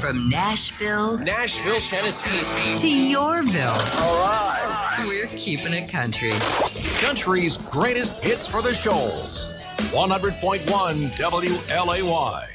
From Nashville, Tennessee, to Yorville. All right. We're keeping it country. Country's greatest hits for the Shoals. 100.1 WLAY.